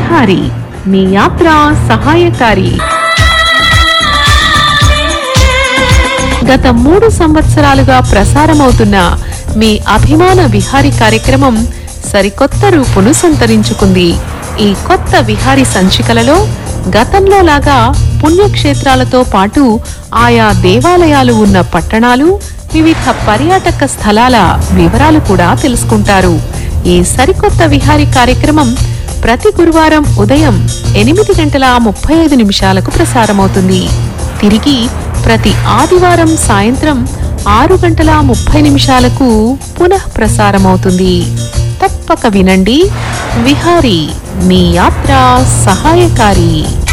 విహారీ మీ యాత్ర సహాయకారి. గత 3 సంవత్సరాలుగా ప్రసారమవుతున్న మీ అభిమాన విహారీ కార్యక్రమం సరికొత్త రూపును సంతరించుకుంది. ఈ కొత్త విహారీ సంచికలలో గతంలో లాగా పుణ్యక్షేత్రాలతో పాటు ఆయా దేవాలయాలు ఉన్న పట్టణాలు, వివిధ పర్యాటక స్థలాల వివరాలు కూడా తెలుసుకుంటారు. ఈ సరికొత్త విహారీ కార్యక్రమం ప్రతి గురువారం ఉదయం 8:35 ప్రసారమవుతుంది. తిరిగి ప్రతి ఆదివారం సాయంత్రం 6:30 పునః ప్రసారమవుతుంది. తప్పక వినండి. విహారీ మీ యాత్ర సహాయకారి.